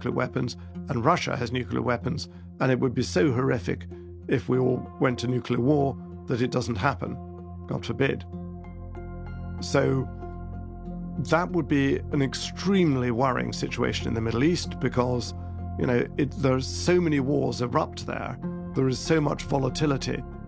nuclear weapons, and Russia has nuclear weapons, and it would be so horrific if we all went to nuclear war that it doesn't happen, God forbid. So that would be an extremely worrying situation in the Middle East because, there's so many wars erupt there. There is so much volatility.